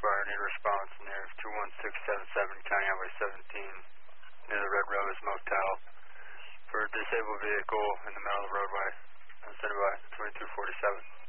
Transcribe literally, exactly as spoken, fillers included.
Foxfire, need a response near two one six seven seven, County Highway seventeen, near the Red Rose Motel, for a disabled vehicle in the middle of the roadway. I'm sent by twenty-two forty-seven.